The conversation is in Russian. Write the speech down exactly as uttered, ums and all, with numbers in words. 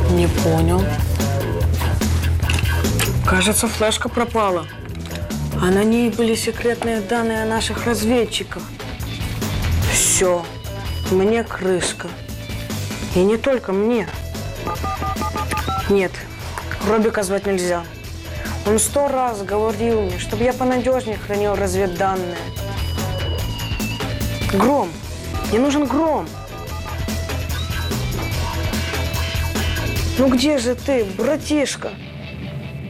Не понял. Кажется, флешка пропала. А на ней были секретные данные о наших разведчиках. Все. Мне крышка. И не только мне. Нет, Робика звать нельзя. Он сто раз говорил мне, чтобы я понадежнее хранил разведданные. Гром. Мне нужен Гром. Ну где же ты, братишка?